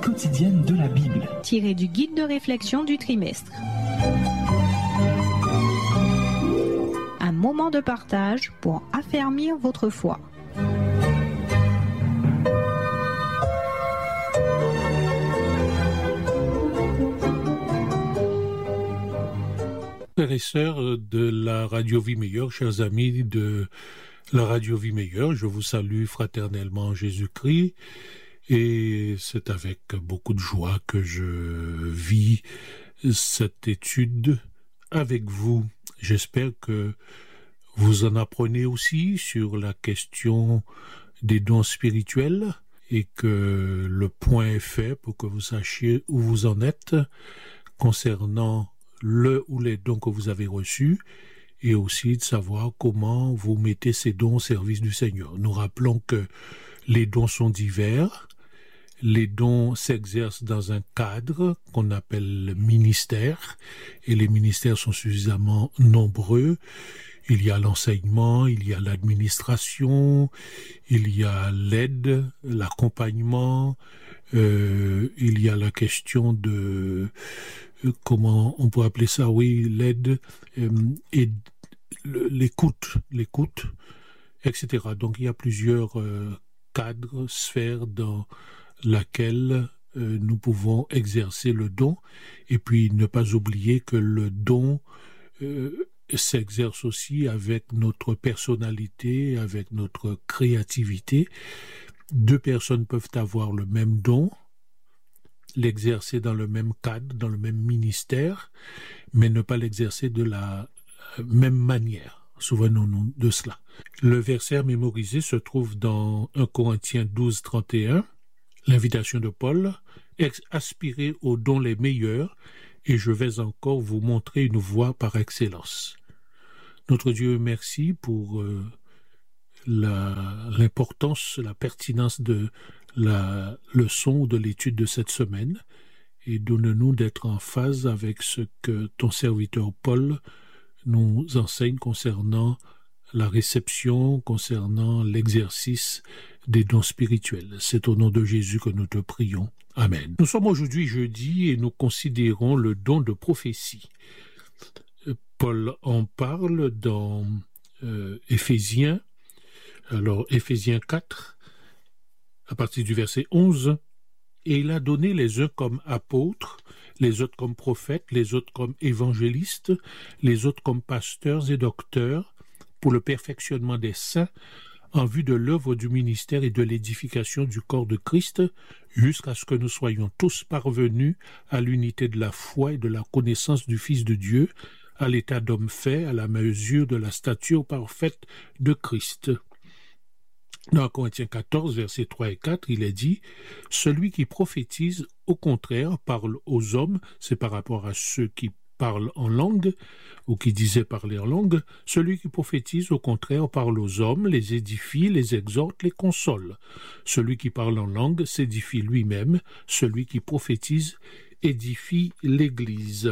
quotidienne de la Bible. Tiré du guide de réflexion du trimestre. Un moment de partage pour affermir votre foi. Frères et sœurs de la Radio Vie Meilleure, chers amis de la Radio Vie Meilleure, je vous salue fraternellement en Jésus-Christ et c'est avec beaucoup de joie que je vis cette étude avec vous. J'espère que vous en apprenez aussi sur la question des dons spirituels et que le point est fait pour que vous sachiez où vous en êtes concernant le ou les dons que vous avez reçus et aussi de savoir comment vous mettez ces dons au service du Seigneur. Nous rappelons que les dons sont divers, les dons s'exercent dans un cadre qu'on appelle le ministère et les ministères sont suffisamment nombreux. Il y a l'enseignement, il y a l'administration, il y a l'aide, l'accompagnement, il y a la question de comment on peut appeler ça, oui, l'aide et l'écoute, etc. Donc il y a plusieurs cadres, sphères dans laquelle nous pouvons exercer le don et puis ne pas oublier que le don s'exerce aussi avec notre personnalité, avec notre créativité. Deux personnes peuvent avoir le même don, l'exercer dans le même cadre, dans le même ministère, mais ne pas l'exercer de la même manière. Souvenons-nous de cela. Le verset à mémoriser se trouve dans 1 Corinthiens 12, 31, l'invitation de Paul, « Aspirez aux dons les meilleurs, et je vais encore vous montrer une voie par excellence. » Notre Dieu, merci pour l'importance, la pertinence de la leçon ou de l'étude de cette semaine et donne-nous d'être en phase avec ce que ton serviteur Paul nous enseigne concernant la réception, concernant l'exercice des dons spirituels. C'est au nom de Jésus que nous te prions. Amen. Nous sommes aujourd'hui jeudi et nous considérons le don de prophétie. Paul en parle dans Éphésiens. Alors, Éphésiens 4, à partir du verset 11, « Et il a donné les uns comme apôtres, les autres comme prophètes, les autres comme évangélistes, les autres comme pasteurs et docteurs, pour le perfectionnement des saints, en vue de l'œuvre du ministère et de l'édification du corps de Christ, jusqu'à ce que nous soyons tous parvenus à l'unité de la foi et de la connaissance du Fils de Dieu, à l'état d'homme fait, à la mesure de la stature parfaite de Christ. » Dans Corinthiens 14, versets 3 et 4, il est dit « Celui qui prophétise, au contraire, parle aux hommes, c'est par rapport à ceux qui parlent en langue, ou qui disaient parler en langue, celui qui prophétise, au contraire, parle aux hommes, les édifie, les exhorte, les console. Celui qui parle en langue s'édifie lui-même, celui qui prophétise édifie l'Église. »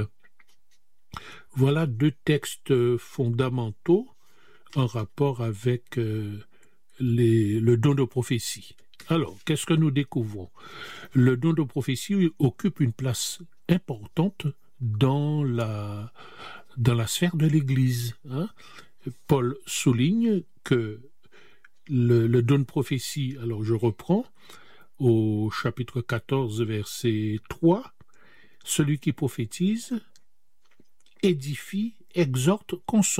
Voilà deux textes fondamentaux en rapport avec le don de prophétie. Alors, qu'est-ce que nous découvrons? Le don de prophétie occupe une place importante dans la sphère de l'Église. Paul souligne que le don de prophétie, alors je reprends, au chapitre 14, verset 3, « Celui qui prophétise édifie, exhorte, console. »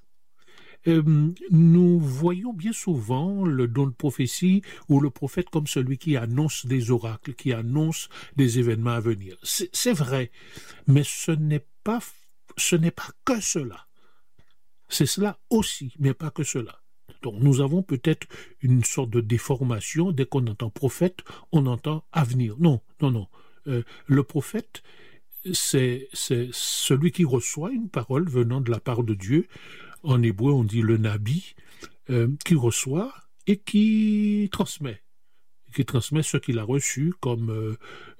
Nous voyons bien souvent le don de prophétie ou le prophète comme celui qui annonce des oracles, qui annonce des événements à venir. C'est vrai, mais ce n'est pas que cela. C'est cela aussi, mais pas que cela. Donc nous avons peut-être une sorte de déformation. Dès qu'on entend prophète, on entend avenir. Non. Le prophète, c'est celui qui reçoit une parole venant de la part de Dieu. En hébreu, on dit le nabi, qui reçoit et qui transmet ce qu'il a reçu, comme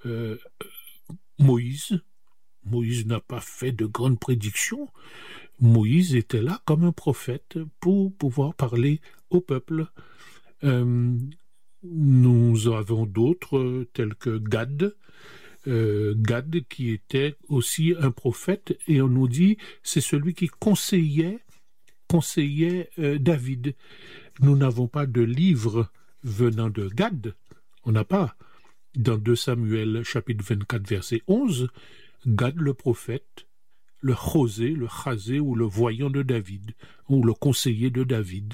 Moïse. Moïse n'a pas fait de grandes prédictions. Moïse était là comme un prophète pour pouvoir parler au peuple. nous avons d'autres tels que Gad, Gad qui était aussi un prophète, et on nous dit c'est celui qui conseillait David. Nous n'avons pas de livre venant de Gad, on n'a pas. Dans 2 Samuel chapitre 24 verset 11, Gad le prophète, le chazé ou le voyant de David, ou le conseiller de David.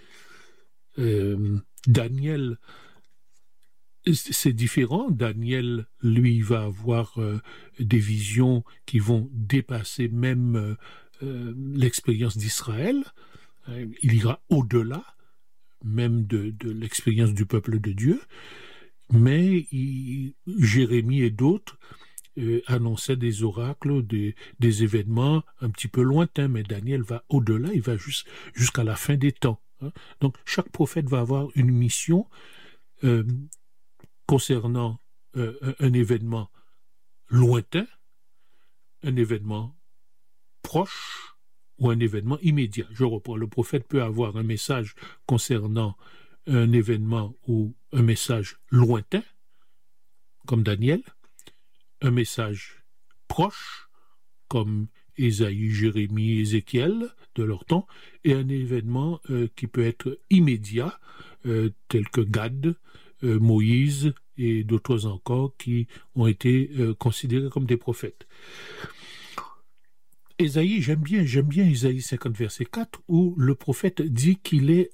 Daniel, c'est différent. Daniel, lui, va avoir des visions qui vont dépasser même l'expérience d'Israël. Il ira au-delà même de l'expérience du peuple de Dieu. Mais Jérémie et d'autres annonçaient des oracles, des événements un petit peu lointains, mais Daniel va au-delà, il va jusqu'à la fin des temps. Donc chaque prophète va avoir une mission concernant un événement lointain, un événement proche ou un événement immédiat. Je reprends, le prophète peut avoir un message concernant un événement ou un message lointain, comme Daniel, un message proche, comme Ésaïe, Jérémie, Ézéchiel de leur temps, et un événement qui peut être immédiat, tel que Gad, Moïse et d'autres encore qui ont été considérés comme des prophètes. Ésaïe, j'aime bien Ésaïe 50 verset 4, où le prophète dit qu'il est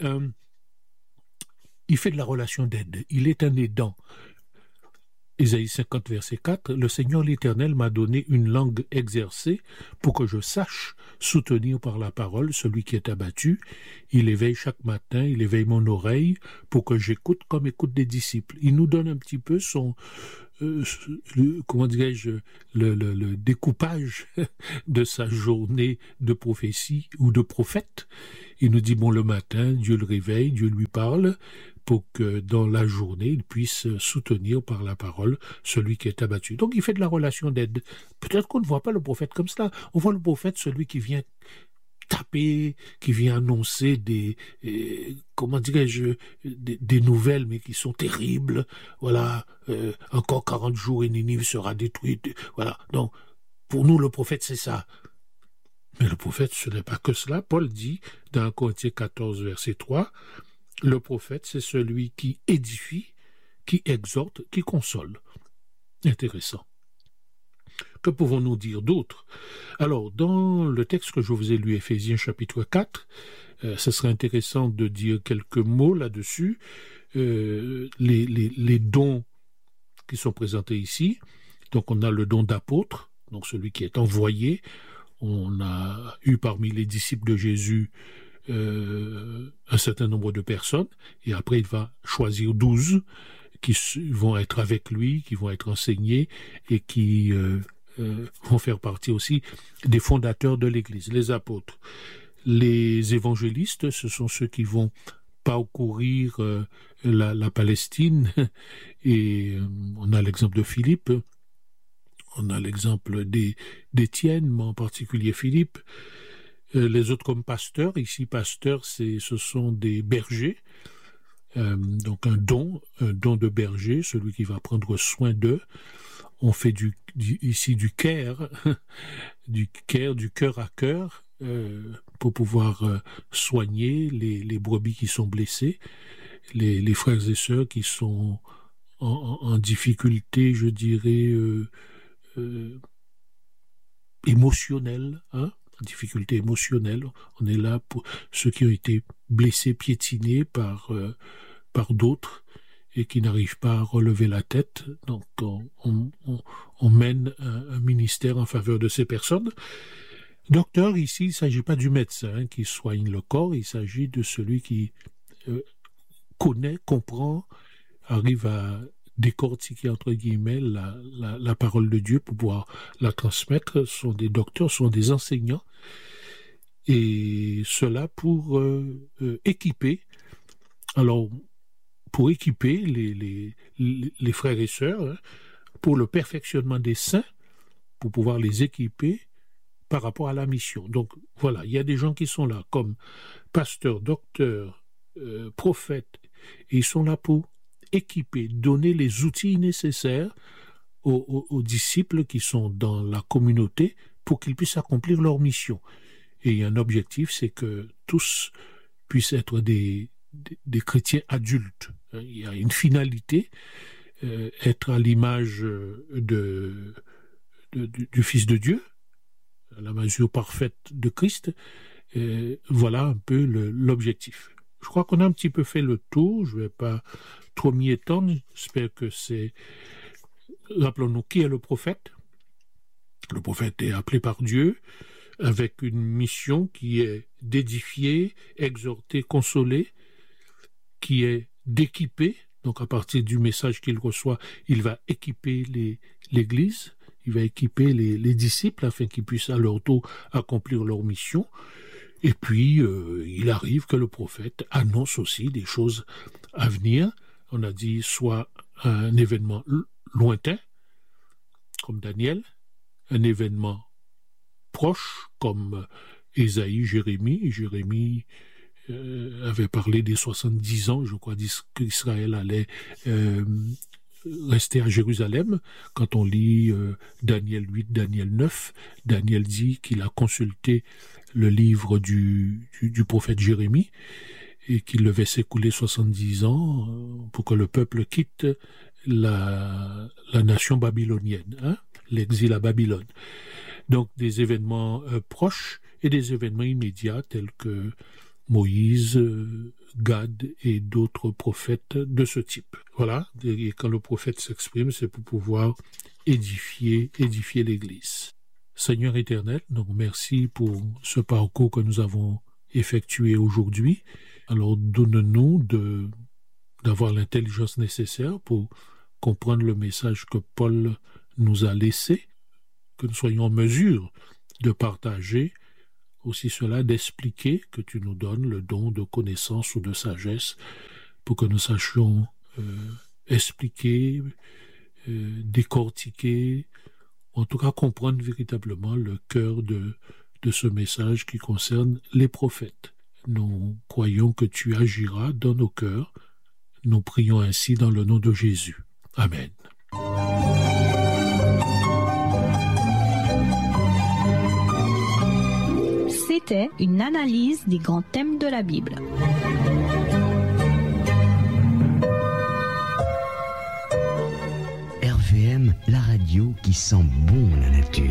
il fait de la relation d'aide, il est un aidant. Ésaïe 50 verset 4, le Seigneur l'Éternel m'a donné une langue exercée pour que je sache soutenir par la parole celui qui est abattu. Il éveille chaque matin, il éveille mon oreille pour que j'écoute comme écoute des disciples. Il nous donne un petit peu son, comment dirais-je, le découpage de sa journée de prophétie ou de prophète. Il nous dit, bon, le matin, Dieu le réveille, Dieu lui parle, pour que dans la journée, il puisse soutenir par la parole celui qui est abattu. Donc il fait de la relation d'aide. Peut-être qu'on ne voit pas le prophète comme cela. On voit le prophète, celui qui vient taper, qui vient annoncer des nouvelles, mais qui sont terribles. Voilà, encore 40 jours et Ninive sera détruite. Voilà, donc pour nous, le prophète, c'est ça. Mais le prophète, ce n'est pas que cela. Paul dit, dans Corinthiens 14, verset 3, le prophète, c'est celui qui édifie, qui exhorte, qui console. Intéressant. Que pouvons-nous dire d'autre? Alors, dans le texte que je vous ai lu, Éphésiens chapitre 4, ce serait intéressant de dire quelques mots là-dessus. Les dons qui sont présentés ici. Donc, on a le don d'apôtre, donc celui qui est envoyé. On a eu parmi les disciples de Jésus un certain nombre de personnes, et après il va choisir 12 qui vont être avec lui, qui vont être enseignés et qui vont faire partie aussi des fondateurs de l'Église, les apôtres. Les évangélistes, ce sont ceux qui vont parcourir la Palestine, et on a l'exemple de Philippe, on a l'exemple d'Étienne, mais en particulier Philippe. Les autres comme pasteurs, ici pasteurs, ce sont des bergers, donc un don de berger, celui qui va prendre soin d'eux. On fait ici du care, du cœur à cœur, pour pouvoir soigner les brebis qui sont blessées, les frères et sœurs qui sont en difficulté, je dirais, émotionnelle, difficulté émotionnelle. On est là pour ceux qui ont été blessés, piétinés par d'autres et qui n'arrivent pas à relever la tête. Donc on mène un ministère en faveur de ces personnes. Docteur, ici, il ne s'agit pas du médecin qui soigne le corps, il s'agit de celui qui connaît, comprend, arrive à décortiquer, entre guillemets, la parole de Dieu pour pouvoir la transmettre. Ce sont des docteurs, ce sont des enseignants, et cela pour équiper. Alors, pour équiper les frères et sœurs, pour le perfectionnement des saints, pour pouvoir les équiper par rapport à la mission. Donc, voilà, il y a des gens qui sont là, comme pasteurs, docteurs, prophètes, et ils sont là pour équiper, donner les outils nécessaires aux disciples qui sont dans la communauté pour qu'ils puissent accomplir leur mission. Et il y a un objectif, c'est que tous puissent être des chrétiens adultes. Il y a une finalité, être à l'image du Fils de Dieu, à la mesure parfaite de Christ. Voilà un peu l'objectif. Je crois qu'on a un petit peu fait le tour, je ne vais pas trop m'y étendre, j'espère que c'est... Rappelons-nous qui est le prophète. Le prophète est appelé par Dieu avec une mission qui est d'édifier, exhorter, consoler, qui est d'équiper. Donc à partir du message qu'il reçoit, il va équiper l'Église, il va équiper les disciples afin qu'ils puissent à leur tour accomplir leur mission. Et puis, il arrive que le prophète annonce aussi des choses à venir. On a dit soit un événement lointain, comme Daniel, un événement proche, comme Ésaïe, Jérémie. Jérémie avait parlé des 70 ans, je crois, qu'Israël allait rester à Jérusalem. Quand on lit Daniel 8, Daniel 9, Daniel dit qu'il a consulté le livre du prophète Jérémie et qu'il devait s'écouler 70 ans pour que le peuple quitte la nation babylonienne, l'exil à Babylone. Donc des événements proches et des événements immédiats tels que Moïse, Gad et d'autres prophètes de ce type. Voilà, et quand le prophète s'exprime, c'est pour pouvoir édifier l'Église. Seigneur éternel, donc merci pour ce parcours que nous avons effectué aujourd'hui. Alors donne-nous d'avoir l'intelligence nécessaire pour comprendre le message que Paul nous a laissé, que nous soyons en mesure de partager aussi cela, d'expliquer, que tu nous donnes le don de connaissance ou de sagesse pour que nous sachions expliquer, décortiquer, en tout cas comprendre véritablement le cœur de ce message qui concerne les prophètes. Nous croyons que tu agiras dans nos cœurs. Nous prions ainsi dans le nom de Jésus. Amen. C'était une analyse des grands thèmes de la Bible. RVM, la radio qui sent bon la nature.